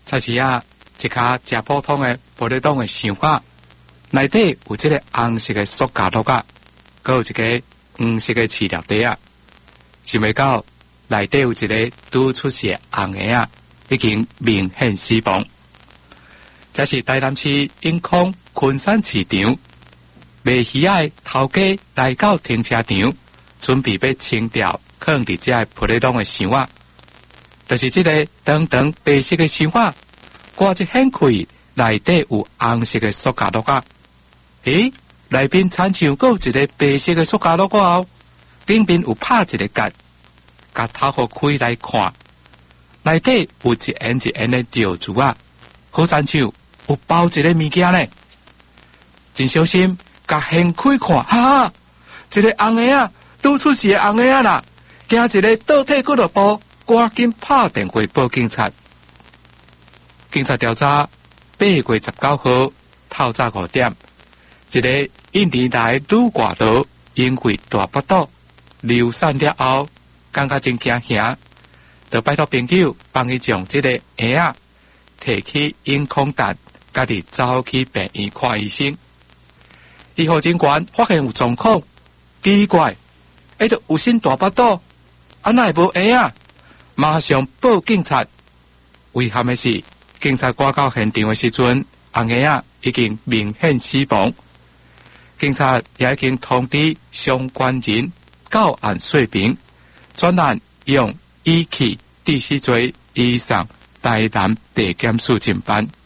才是啊，一卡正普通的玻璃洞的想法，内底有这个红色的塑胶粒啊，佮有一个黄色的磁粒袋啊，想袂到内底有一个拄出世红的啊，已经明显死亡。这是台南市永康昆山市场卖鱼仔头家来到停车场，准备要清掉放伫这玻璃洞的箱仔，就是这个长长白色的箱仔，挂一掀开，内底有红色的塑胶粒啊。诶，内边参像有一个白色的塑胶粒过后，顶边有拍一个结，甲头壳开来看，内底有一圆一圆的石珠啊，好亲像有包一个物件呢。真小心，甲掀开看，哈，一个红的啊，拄出世的红的啊啦，惊一个倒退俱乐部，赶紧拍电话报警察。警察调查8月19号透早5点，一个印尼来女外劳因为大腹肚流产了后，感觉真惊吓，就拜托朋友帮伊将这个鞋啊摕去永康站，家己走去病院看医生。医护人员发现有状况，奇怪，就有心大腹肚，哪会无鞋啊？马上报警察。遗憾的是，警察赶到现场的时阵，红鞋啊已经明显死亡。警察也已经通知相关人到案说明，专案用遗弃致死罪移送台南地检署侦办。